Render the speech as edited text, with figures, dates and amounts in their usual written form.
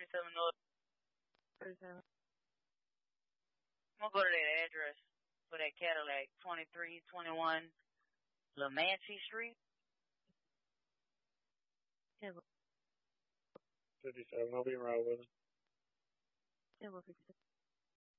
37 North. 37. I'm gonna go to that address for that Cadillac, 2321 Lamancy Street. 57, I'll be right with him. Yeah, we'll fix it.